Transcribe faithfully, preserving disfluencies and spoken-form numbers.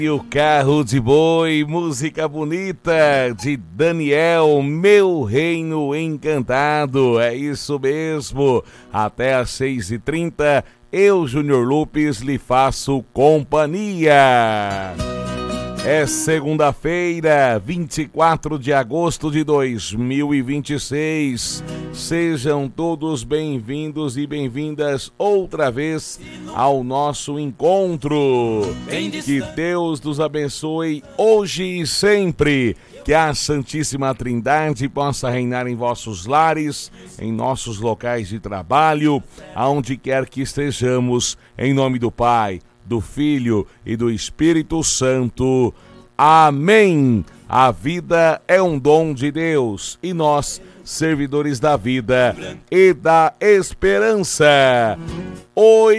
E o Carro de Boi, música bonita de Daniel, Meu Reino Encantado. É isso mesmo. Até às seis e trinta, eu, Júnior Lopes, lhe faço companhia. É segunda-feira, vinte e quatro de agosto de dois mil e vinte e seis. Sejam todos bem-vindos e bem-vindas outra vez ao nosso encontro. Que Deus nos abençoe hoje e sempre. Que a Santíssima Trindade possa reinar em vossos lares, em nossos locais de trabalho, aonde quer que estejamos, em nome do Pai, do Filho e do Espírito Santo. Amém. A vida é um dom de Deus e nós, servidores da vida e da esperança. Oi.